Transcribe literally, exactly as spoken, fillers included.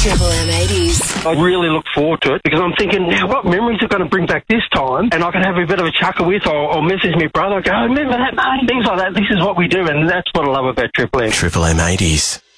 Triple M eighties. I really look forward to it because I'm thinking, now what memories are going to bring back this time? And I can have a bit of a chuckle with or, or message my brother, go, oh, remember that, mate? Things like that. This is what we do, and that's what I love about Triple M. Triple M eighties.